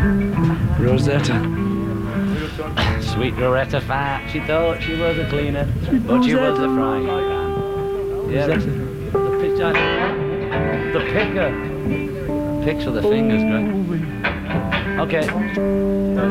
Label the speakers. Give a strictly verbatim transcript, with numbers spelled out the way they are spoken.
Speaker 1: Rosetta. Sweet Rosetta fat. She thought she was a cleaner, but she was a frying pan. Yeah, the, the picture. The picker. Picks with the fingers, right? Okay.